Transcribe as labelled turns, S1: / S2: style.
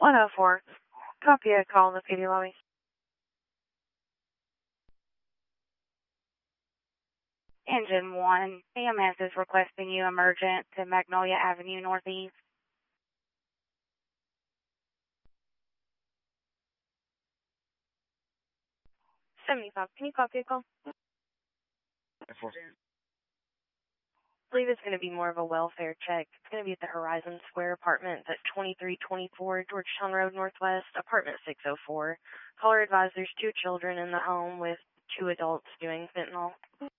S1: 104. Copy a call in the PD lobby. Engine 1. AMS is requesting you emergent to Magnolia Avenue Northeast. 75. Can you copy a call? I believe it's going to be more of a welfare check. It's going to be at the Horizon Square Apartments at 2324 Georgetown Road Northwest, apartment 604. Caller advised there's 2 children in the home with 2 adults doing fentanyl.